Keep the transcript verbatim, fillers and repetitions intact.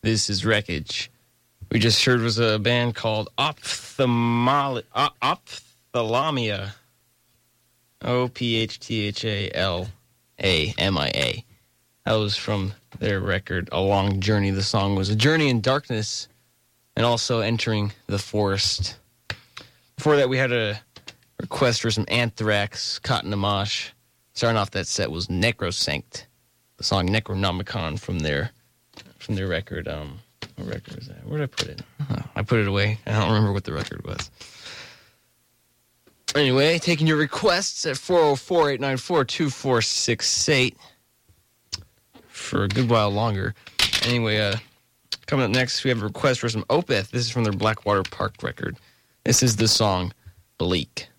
This is Wreckage. We just heard was a band called Ophthalmali- uh, Ophthalmia. O P H T H A L A M I A. That was from their record, A Long Journey. The song was A Journey in Darkness and also Entering the Forest. Before that, we had a request for some Anthrax, Cotton Amash. Starting off that set was Necrosanct, the song Necronomicon from their from their record. Um, what record was that? Where did I put it? Oh, I put it away. I don't remember what the record was. Anyway, taking your requests at four oh four, eight nine four, two four six eight for a good while longer. Anyway, uh, coming up next, we have a request for some Opeth. This is from their Blackwater Park record. This is the song Bleak.